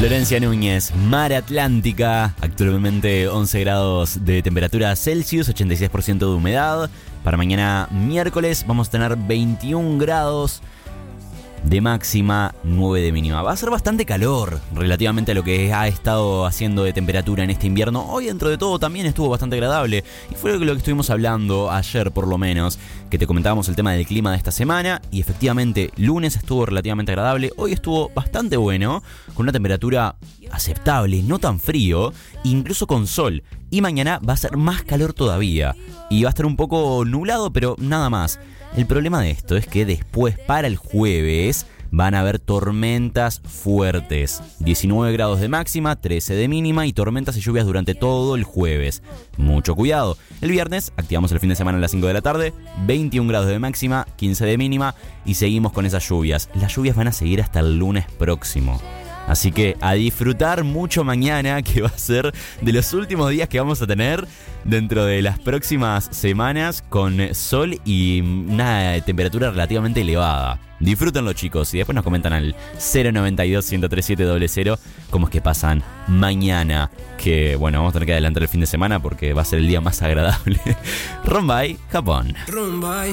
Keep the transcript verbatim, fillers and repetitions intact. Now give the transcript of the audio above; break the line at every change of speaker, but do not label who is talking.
Florencia Núñez, Mar Atlántica, actualmente once grados de temperatura Celsius, ochenta y seis por ciento de humedad. Para mañana miércoles vamos a tener veintiún grados de máxima, nueve de mínima. Va a ser bastante calor relativamente a lo que ha estado haciendo de temperatura en este invierno. Hoy dentro de todo también estuvo bastante agradable. Y fue lo que estuvimos hablando ayer por lo menos, que te comentábamos el tema del clima de esta semana. Y efectivamente, lunes estuvo relativamente agradable. Hoy estuvo bastante bueno, con una temperatura aceptable, no tan frío, incluso con sol. Y mañana va a ser más calor todavía. Y va a estar un poco nublado, pero nada más. El problema de esto es que después, para el jueves, van a haber tormentas fuertes. diecinueve grados de máxima, trece de mínima y tormentas y lluvias durante todo el jueves. Mucho cuidado. El viernes activamos el fin de semana a las cinco de la tarde, veintiún grados de máxima, quince de mínima y seguimos con esas lluvias. Las lluvias van a seguir hasta el lunes próximo. Así que a disfrutar mucho mañana, que va a ser de los últimos días que vamos a tener dentro de las próximas semanas con sol y una temperatura relativamente elevada. Disfrútenlo, chicos, y después nos comentan al cero noventa y dos, ciento treinta y siete, cero cero cómo es que pasan mañana. Que bueno, vamos a tener que adelantar el fin de semana porque va a ser el día más agradable. Rumbai, Japón.
Rumbai.